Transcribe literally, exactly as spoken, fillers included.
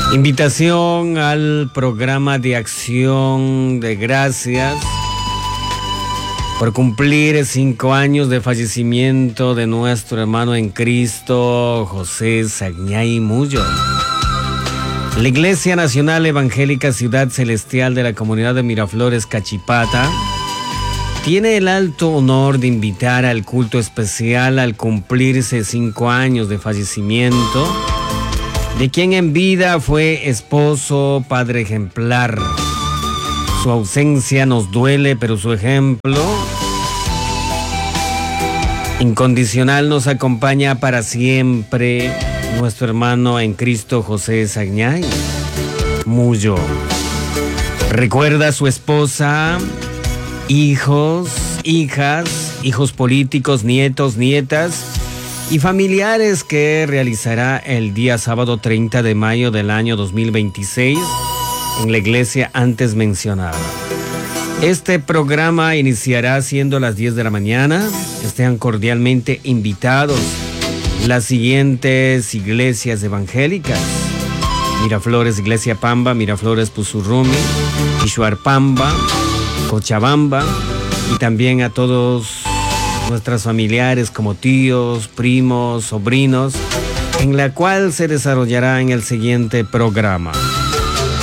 Invitación al programa de acción de gracias por cumplir cinco años de fallecimiento de nuestro hermano en Cristo, José Sagñay Muyo. La Iglesia Nacional Evangélica Ciudad Celestial de la Comunidad de Miraflores, Cachipata, tiene el alto honor de invitar al culto especial al cumplirse cinco años de fallecimiento de quien en vida fue esposo, padre ejemplar. Su ausencia nos duele, pero su ejemplo incondicional nos acompaña para siempre. Nuestro hermano en Cristo, José Sagñay Muyo. Recuerda a su esposa, hijos, hijas, hijos políticos, nietos, nietas y familiares que realizará el día sábado treinta de mayo del año dos mil veintiséis en la iglesia antes mencionada. Este programa iniciará siendo las diez de la mañana. Estén cordialmente invitados las siguientes iglesias evangélicas: Miraflores Iglesia Pamba, Miraflores Puzurrumi, Ixhuarpamba, Cochabamba, y también a todos nuestros familiares como tíos, primos, sobrinos, en la cual se desarrollará en el siguiente programa.